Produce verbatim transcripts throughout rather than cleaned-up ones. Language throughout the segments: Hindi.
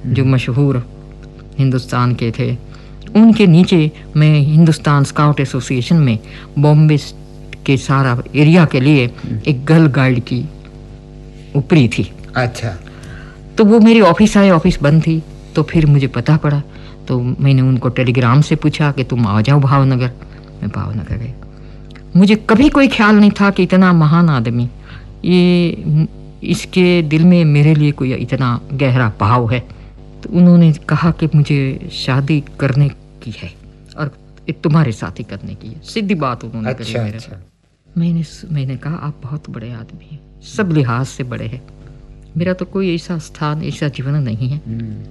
जो मशहूर हिंदुस्तान के थे, उनके नीचे मैं हिंदुस्तान स्काउट एसोसिएशन में बॉम्बे के सारा एरिया के लिए एक गर्ल गाइड की ऊपरी थी। अच्छा। तो वो मेरी ऑफिस आए, ऑफिस बंद थी, तो फिर मुझे पता पड़ा, तो मैंने उनको टेलीग्राम से पूछा कि तुम आ जाओ भावनगर। मैं भावनगर गई। मुझे कभी कोई ख्याल नहीं था कि इतना महान आदमी, ये इसके दिल में मेरे लिए कोई इतना गहरा भाव है। तो उन्होंने कहा कि मुझे शादी करने की है और तुम्हारे साथ ही करने की है। सीधी बात उन्होंने अच्छा, करी मेरे। अच्छा। मैंने मैंने कहा आप बहुत बड़े आदमी हैं, सब लिहाज से बड़े हैं, मेरा तो कोई ऐसा स्थान, ऐसा जीवन नहीं है।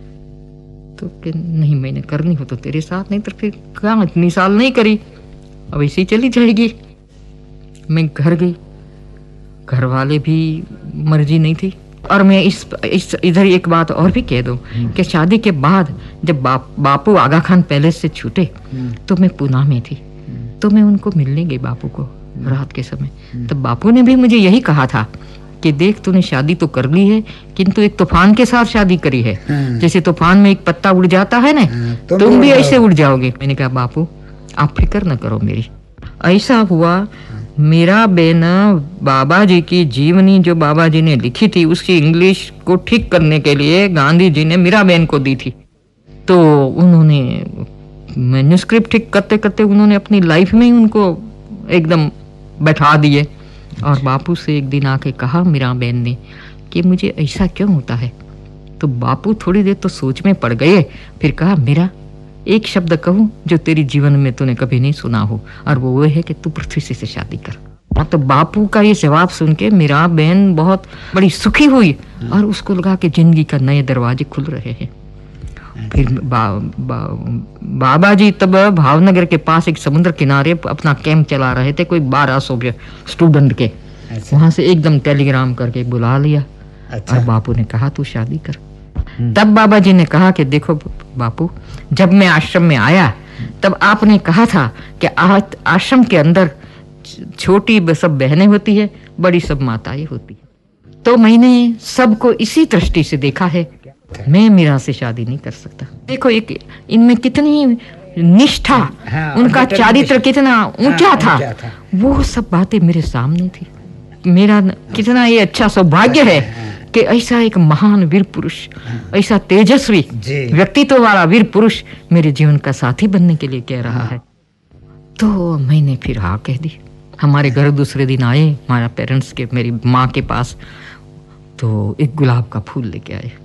तो कि नहीं, मैंने करनी हो तो तेरे साथ, नहीं तो फिर कहाँ, इतनी साल नहीं करी, अब ऐसे ही चली जाएगी। मैं घर गई, घर वाले भी मर्जी नहीं थी। और मैं इस, इस इधर एक बात और भी कह दूं कि शादी के बाद जब बाप, बापू आगा खान पैलेस से छूटे तो मैं पूना में थी, तो मैं उनको मिलने गई बापू को रात के समय। तब बापू ने भी मुझे यही कहा था कि देख, तूने शादी तो कर ली है, किंतु एक तूफान के साथ शादी करी है। जैसे तूफान में एक पत्ता उड़ जाता है ना, तुम, तुम भी ऐसे उड़ जाओगे। मैंने कहा बापू आप फिक्र न करो मेरी। ऐसा हुआ, मेरा बेन बाबा जी की जीवनी जो बाबा जी ने लिखी थी उसकी इंग्लिश को ठीक करने के लिए गांधी जी ने मीरा बेन को दी थी। तो उन्होंने मैन्युस्क्रिप्ट ठीक करते करते उन्होंने अपनी लाइफ में ही उनको एकदम बैठा दिए। और बापू से एक दिन आके कहा मीरा बेन ने कि मुझे ऐसा क्यों होता है। तो बापू थोड़ी देर तो सोच में पड़ गए, फिर कहा मेरा एक शब्द कहूं जो तेरी जीवन में तूने कभी नहीं सुना हो, और वो वो है कि तू पृथ्वी से, से शादी कर। तो बापू का ये जवाब सुन के मीरा बहन बहुत बड़ी सुखी हुई और उसको लगा कि जिंदगी का नए दरवाजे खुल रहे हैं। फिर बा, बा, बाबा जी तब भावनगर के पास एक समुद्र किनारे अपना कैंप चला रहे थे, कोई बारह सौ स्टूडेंट के। अच्छा। वहां से एकदम टेलीग्राम करके बुला लिया। अच्छा। और बापू ने कहा तू शादी कर। तब बाबा जी ने कहा कि देखो बापू, जब मैं आश्रम में आया तब आपने कहा था कि आश्रम के अंदर छोटी सब बहनें होती है, बड़ी सब माताएं होती है। तो मैंने सबको इसी दृष्टि से देखा है, मैं मीरा से शादी नहीं कर सकता। देखो एक इनमें कितनी निष्ठा, हाँ, उनका चारित्र कितना ऊंचा, हाँ, था, था। वो सब बातें मेरे सामने थी। मेरा कितना ये अच्छा सौभाग्य है कि ऐसा एक महान वीर पुरुष, ऐसा तेजस्वी व्यक्तित्व वाला वीर पुरुष मेरे जीवन का साथी बनने के लिए कह रहा है। तो मैंने फिर हाँ कह दी। हमारे घर दूसरे दिन आए हमारा पेरेंट्स के, मेरी माँ के पास, तो एक गुलाब का फूल लेके आए।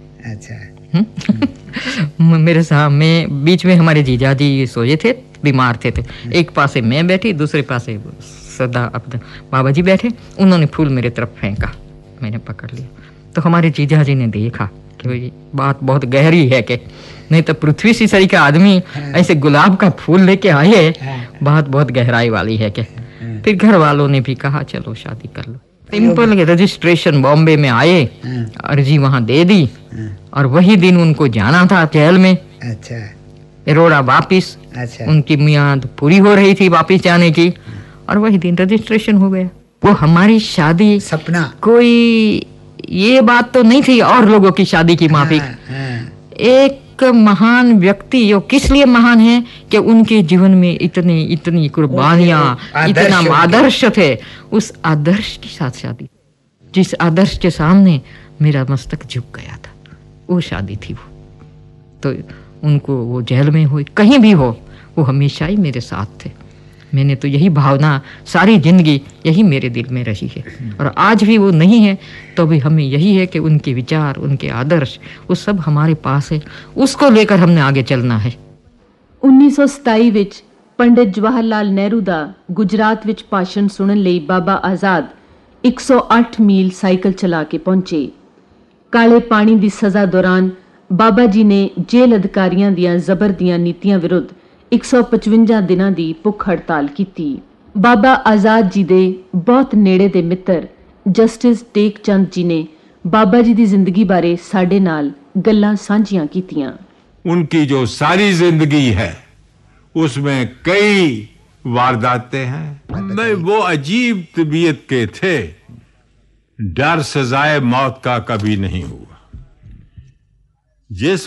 अच्छा। मेरे सामने बीच में हमारे जीजा जी सोए थे, बीमार थे, थे। एक पासे मैं बैठी, दूसरे पासे सदा अपने बाबा जी बैठे। उन्होंने फूल मेरे तरफ फेंका, मैंने पकड़ लिया। तो हमारे जीजा जी ने देखा कि भाई बात बहुत गहरी है, कि नहीं तो पृथ्वी सी सरी का आदमी ऐसे गुलाब का फूल लेके आए, बात बहुत गहराई वाली है। कि फिर घर वालों ने भी कहा चलो शादी कर लो। सिंपल रजिस्ट्रेशन बॉम्बे में आए, अर्जी वहां दे दी और वही दिन उनको जाना था जेल में। अच्छा। रोड़ा वापिस। अच्छा। उनकी मियाद पूरी हो रही थी वापिस जाने की, और वही दिन रजिस्ट्रेशन हो गया। वो हमारी शादी सपना, कोई ये बात तो नहीं थी और लोगों की शादी की माफिक। हाँ, हाँ। एक महान व्यक्ति जो किस लिए महान है कि उनके जीवन में इतने इतनी कुर्बानियां, इतना आदर्श थे। उस आदर्श के साथ शादी, जिस आदर्श के सामने मेरा मस्तक झुक गया था, वो शादी थी वो। तो उनको वो जेल में हो, कहीं भी हो, वो हमेशा ही मेरे साथ थे। मैंने तो यही भावना सारी जिंदगी यही मेरे दिल में रही है, और आज भी वो नहीं है तो भी हमें यही है कि उनके विचार, उनके आदर्श, वो सब हमारे पास है, उसको लेकर हमने आगे चलना है। उन्नीस सौ सताई विच पंडित जवाहर लाल नेहरू दा गुजरात विच भाषण सुनन लई बाबा आजाद एक सौ आठ मील साइकिल चला के पहुंचे। काले पानी दी सजा दौरान बाबा जी ने जेल अधिकारियों दियां जबर दियां नीतियां विरुद्ध एक सौ पचवंजा दिनां दी भुख हड़ताल कीती। बाबा आजाद जी दे बहुत नेड़े दे मित्र जस्टिस टेक चंद जी ने बाबा जी दी जिंदगी बारे साडे नाल गल्लां सांझियां कीतियां। उनकी जो सारी जिंदगी है उसमें कई वारदातें हैं। नहीं, वो अजीब तबीयत के थे, डर सजाए मौत का कभी नहीं हुआ। जिस